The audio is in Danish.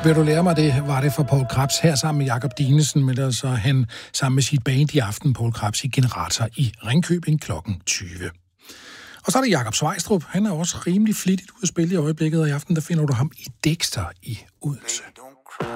Vil du lære mig det, var det for Poul Krebs her sammen med Jakob Dinesen, men der så han sammen med sit band i aften, Poul Krebs i Generator i Ringkøbing kl. 20. Og så er det Jakob Svejstrup. Han er også rimelig flittigt ude at spille i øjeblikket, og i aften der finder du ham i Dexter i Odense.